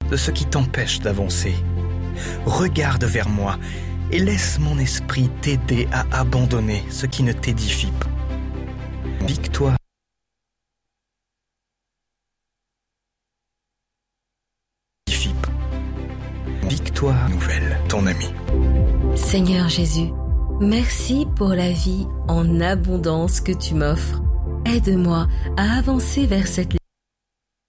de ce qui t'empêche d'avancer. Regarde vers moi et laisse mon esprit t'aider à abandonner ce qui ne t'édifie pas. Victoire. Victoire nouvelle, ton ami. Seigneur Jésus, merci pour la vie en abondance que tu m'offres. Aide-moi à avancer vers cette